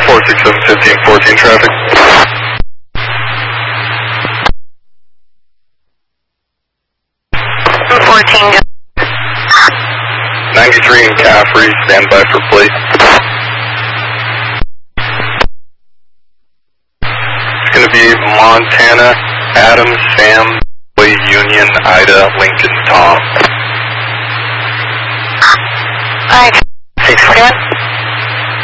467-1514 traffic. 14. 93 in Caffrey, stand by for plate. It's going to be Montana, Adam, Sam, Union, Ida, Lincoln, Tom. Alright, 641.